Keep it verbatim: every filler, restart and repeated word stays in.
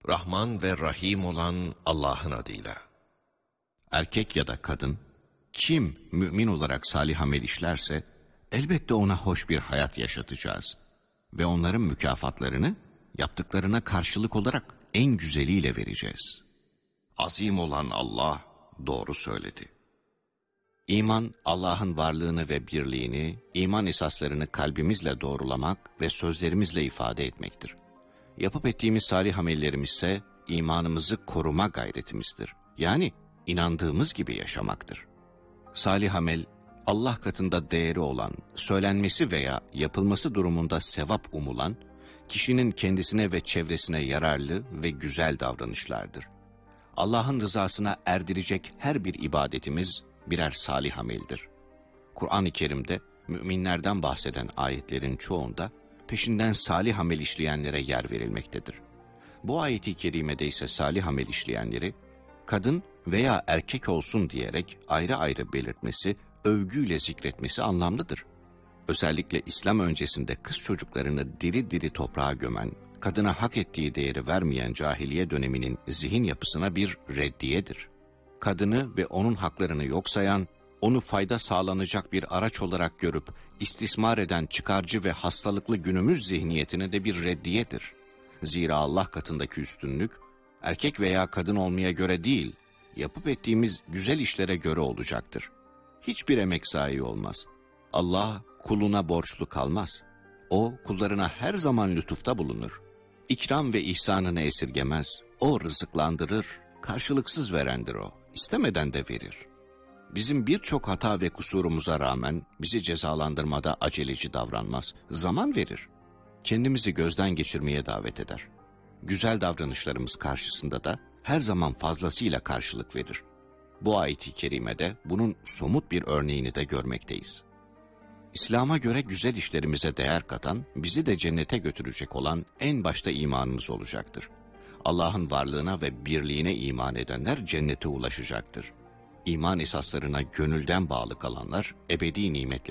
Rahman ve Rahim olan Allah'ın adıyla. Erkek ya da kadın, kim mümin olarak salih amel işlerse, elbette ona hoş bir hayat yaşatacağız. Ve onların mükafatlarını, yaptıklarına karşılık olarak en güzeliyle vereceğiz. Azim olan Allah doğru söyledi. İman, Allah'ın varlığını ve birliğini, iman esaslarını kalbimizle doğrulamak ve sözlerimizle ifade etmektir. Yapıp ettiğimiz salih amellerimiz ise imanımızı koruma gayretimizdir. Yani inandığımız gibi yaşamaktır. Salih amel, Allah katında değeri olan, söylenmesi veya yapılması durumunda sevap umulan, kişinin kendisine ve çevresine yararlı ve güzel davranışlardır. Allah'ın rızasına erdirecek her bir ibadetimiz birer salih ameldir. Kur'an-ı Kerim'de müminlerden bahseden ayetlerin çoğunda peşinden salih amel işleyenlere yer verilmektedir. Bu ayet-i kerimede ise salih amel işleyenleri, kadın veya erkek olsun diyerek ayrı ayrı belirtmesi, övgüyle zikretmesi anlamlıdır. Özellikle İslam öncesinde kız çocuklarını diri diri toprağa gömen, kadına hak ettiği değeri vermeyen cahiliye döneminin zihin yapısına bir reddiyedir. Kadını ve onun haklarını yok sayan, onu fayda sağlanacak bir araç olarak görüp istismar eden çıkarcı ve hastalıklı günümüz zihniyetine de bir reddiyedir. Zira Allah katındaki üstünlük, erkek veya kadın olmaya göre değil, yapıp ettiğimiz güzel işlere göre olacaktır. Hiçbir emek zayi olmaz. Allah kuluna borçlu kalmaz. O kullarına her zaman lütufta bulunur. İkram ve ihsanını esirgemez. O rızıklandırır, karşılıksız verendir o. İstemeden de verir. Bizim birçok hata ve kusurumuza rağmen bizi cezalandırmada aceleci davranmaz. Zaman verir. Kendimizi gözden geçirmeye davet eder. Güzel davranışlarımız karşısında da her zaman fazlasıyla karşılık verir. Bu ayet-i kerimede bunun somut bir örneğini de görmekteyiz. İslam'a göre güzel işlerimize değer katan, bizi de cennete götürecek olan en başta imanımız olacaktır. Allah'ın varlığına ve birliğine iman edenler cennete ulaşacaktır. İman esaslarına gönülden bağlı kalanlar ebedi nimetlere